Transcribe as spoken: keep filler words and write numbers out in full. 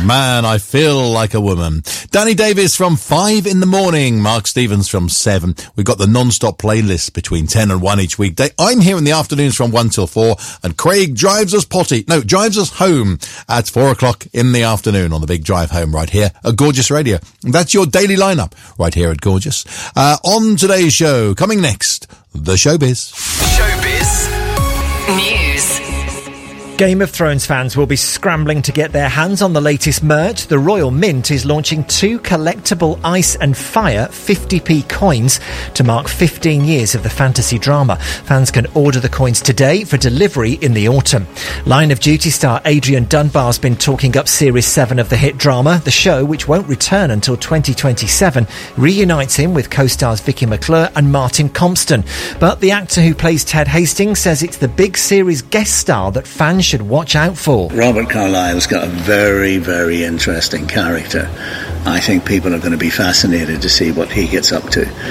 Man, I Feel Like a Woman. Danny Davis from five in the morning. Mark Stevens from seven. We've got the non-stop playlist between ten and one each weekday. I'm here in the afternoons from one till four, and Craig drives us potty. No, drives us home at four o'clock in the afternoon on the big drive home right here at Gorgeous Radio. And that's your daily lineup right here at Gorgeous. Uh, on today's show, coming next, the Showbiz. Showbiz News. Game of Thrones fans will be scrambling to get their hands on the latest merch. The Royal Mint is launching two collectible Ice and Fire fifty p coins to mark fifteen years of the fantasy drama. Fans can order the coins today for delivery in the autumn. Line of Duty star Adrian Dunbar's been talking up Series seven of the hit drama. The show, which won't return until twenty twenty-seven, reunites him with co-stars Vicky McClure and Martin Compston. But the actor who plays Ted Hastings says it's the big series guest star that fans should watch out for. Robert Carlyle's got a very, very interesting character. I think people are going to be fascinated to see what he gets up to.